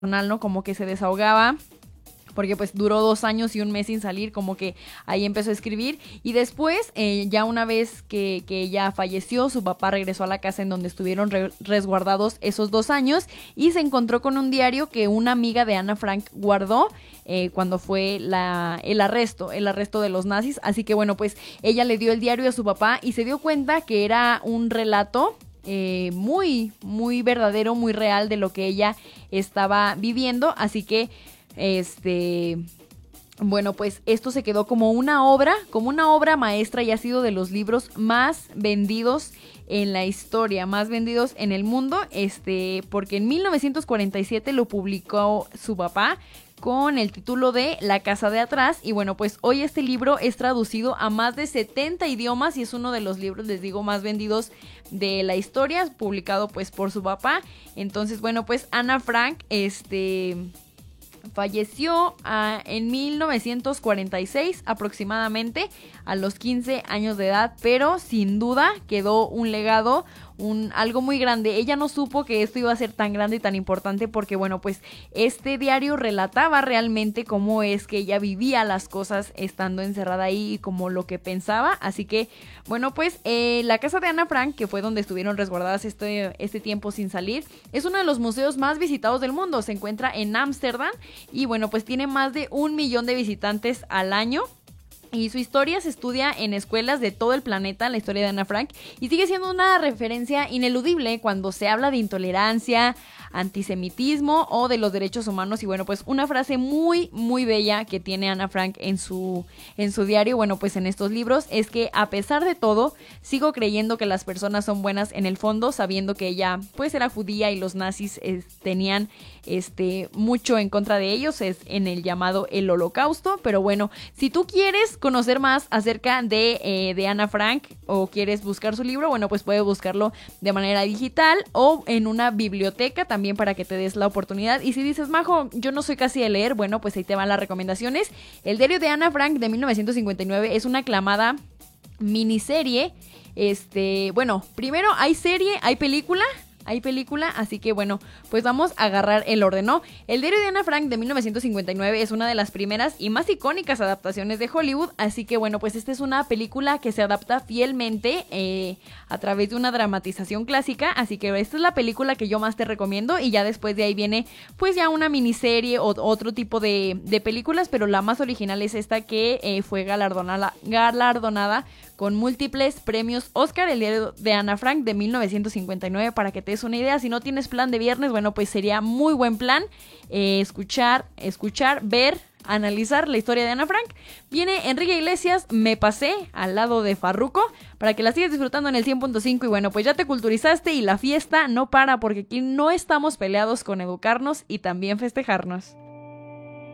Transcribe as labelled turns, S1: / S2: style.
S1: ¿no? Como que se desahogaba, porque pues duró 2 años y 1 mes sin salir, como que ahí empezó a escribir. Y después, ya una vez que ella falleció, su papá regresó a la casa en donde estuvieron resguardados esos 2 años y se encontró con un diario que una amiga de Ana Frank guardó cuando fue el arresto de los nazis. Así que bueno, pues ella le dio el diario a su papá y se dio cuenta que era un relato muy, muy verdadero, muy real de lo que ella estaba viviendo. Así que bueno, pues esto se quedó como una obra maestra y ha sido de los libros más vendidos en la historia, más vendidos en el mundo, porque en 1947 lo publicó su papá con el título de La casa de atrás. Y bueno, pues hoy este libro es traducido a más de 70 idiomas y es uno de los libros, les digo, más vendidos de la historia, publicado pues por su papá. Entonces, bueno, pues Ana Frank, falleció en 1946 aproximadamente, a los 15 años de edad, pero sin duda quedó un legado, algo muy grande. Ella no supo que esto iba a ser tan grande y tan importante porque, bueno, pues este diario relataba realmente cómo es que ella vivía las cosas estando encerrada ahí y como lo que pensaba. Así que, bueno, pues la casa de Ana Frank, que fue donde estuvieron resguardadas este tiempo sin salir, es uno de los museos más visitados del mundo. Se encuentra en Ámsterdam y, bueno, pues tiene más de 1 millón de visitantes al año. Y su historia se estudia en escuelas de todo el planeta, la historia de Ana Frank, y sigue siendo una referencia ineludible cuando se habla de intolerancia, antisemitismo o de los derechos humanos. Y bueno, pues una frase muy, muy bella que tiene Ana Frank en su diario, bueno, pues en estos libros, es que a pesar de todo, sigo creyendo que las personas son buenas en el fondo, sabiendo que ella pues era judía y los nazis tenían mucho en contra de ellos, es en el llamado el Holocausto. Pero bueno, si tú quieres conocer más acerca de Ana Frank o quieres buscar su libro, bueno, pues puedes buscarlo de manera digital o en una biblioteca también para que te des la oportunidad. Y si dices, Majo, yo no soy casi de leer, bueno, pues ahí te van las recomendaciones. El diario de Ana Frank de 1959 es una aclamada miniserie. Bueno, primero hay serie, hay película, así que bueno, pues vamos a agarrar el orden, ¿no? El diario de Ana Frank de 1959 es una de las primeras y más icónicas adaptaciones de Hollywood, así que bueno, pues esta es una película que se adapta fielmente a través de una dramatización clásica, así que esta es la película que yo más te recomiendo y ya después de ahí viene pues ya una miniserie o otro tipo de películas, pero la más original es esta que fue galardonada con múltiples premios Oscar, el diario de Ana Frank de 1959, para que te des una idea. Si no tienes plan de viernes, bueno, pues sería muy buen plan escuchar, ver, analizar la historia de Ana Frank. Viene Enrique Iglesias, Me pasé, al lado de Farruko, para que la sigas disfrutando en el 100.5. Y bueno, pues ya te culturizaste y la fiesta no para, porque aquí no estamos peleados con educarnos y también festejarnos.